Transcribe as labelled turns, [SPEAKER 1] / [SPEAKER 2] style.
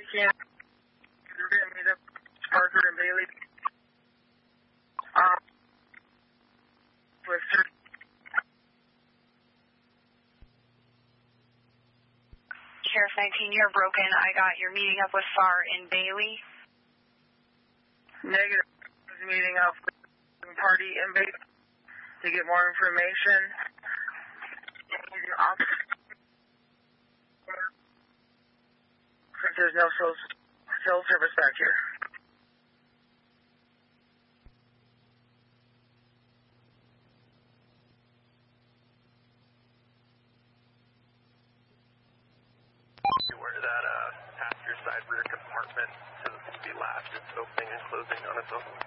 [SPEAKER 1] can't. We're going to meet up Parker and Bailey. With
[SPEAKER 2] Sheriff 19, you're broken. I got your meeting up with FAR in Bailey.
[SPEAKER 1] Negative. I was meeting up with the party in Bailey to get more information. Since there's no cell service back here.
[SPEAKER 3] Where that passenger side rear compartment to be latched, it's opening and closing on its own.